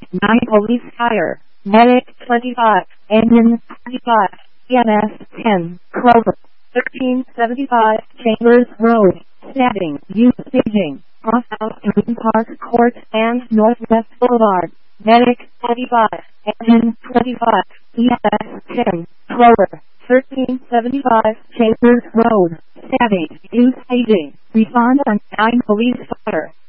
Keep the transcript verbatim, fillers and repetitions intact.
nine Police Fire, Medic twenty-five, Engine twenty-five, E M S ten, Clover, thirteen seventy-five, Chambers Road, Stabbing, Youth Staging, Off Out Green Park Court and Northwest Boulevard, Medic twenty-five, Engine twenty-five, E M S ten, Clover, thirteen seventy-five, Chambers Road, Stabbing, Youth Staging, Respond on nine Police Fire.